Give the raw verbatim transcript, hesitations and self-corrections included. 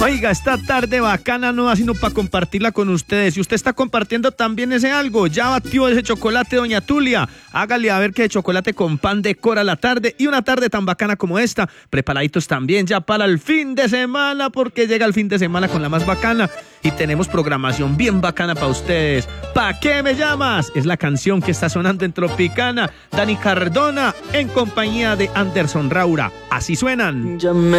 Oiga, esta tarde bacana no da sino para compartirla con ustedes. Si usted está compartiendo también ese algo, ya batió ese chocolate doña Tulia. Hágale a ver que de chocolate con pan decora la tarde y una tarde tan bacana como esta. Preparaditos también ya para el fin de semana, porque llega el fin de semana con la más bacana y tenemos programación bien bacana para ustedes. ¿Pa' qué me llamas? Es la canción que está sonando en Tropicana. Dani Cardona en compañía de Anderson Raura. Así suenan.